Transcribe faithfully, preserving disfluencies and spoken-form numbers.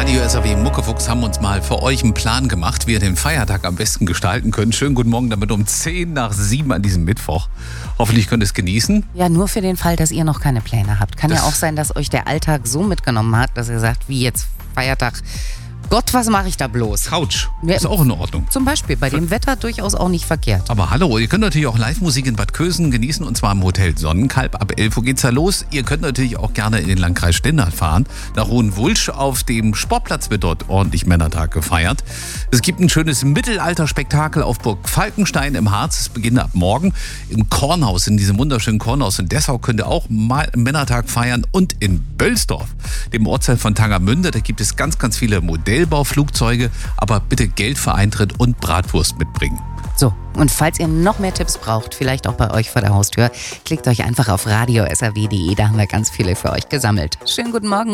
Radio S A W Muckefuchs haben uns mal für euch einen Plan gemacht, wie ihr den Feiertag am besten gestalten könnt. Schönen guten Morgen damit um zehn nach sieben an diesem Mittwoch. Hoffentlich könnt ihr es genießen. Ja, nur für den Fall, dass ihr noch keine Pläne habt. Kann Das ja auch sein, dass euch der Alltag so mitgenommen hat, dass ihr sagt, wie jetzt Feiertag. Gott, was mache ich da bloß? Couch, Ja. ist auch in Ordnung. Zum Beispiel, bei dem Wetter durchaus auch nicht verkehrt. Aber hallo, ihr könnt natürlich auch Live-Musik in Bad Kösen genießen und zwar im Hotel Sonnenkalb. Ab elf Uhr geht's da los. Ihr könnt natürlich auch gerne in den Landkreis Stendal fahren. Nach Hohenwulsch auf dem Sportplatz wird dort ordentlich Männertag gefeiert. Es gibt ein schönes Mittelalterspektakel auf Burg Falkenstein im Harz. Es beginnt ab morgen im Kornhaus, in diesem wunderschönen Kornhaus. In Dessau könnt ihr auch mal Männertag feiern. Und in Bölsdorf, dem Ortsteil von Tangermünde, da gibt es ganz, ganz viele Modellbauflugzeuge. Aber bitte Geld für Eintritt und Bratwurst mitbringen. So, und falls ihr noch mehr Tipps braucht, vielleicht auch bei euch vor der Haustür, klickt euch einfach auf radio s a w punkt d e, da haben wir ganz viele für euch gesammelt. Schönen guten Morgen.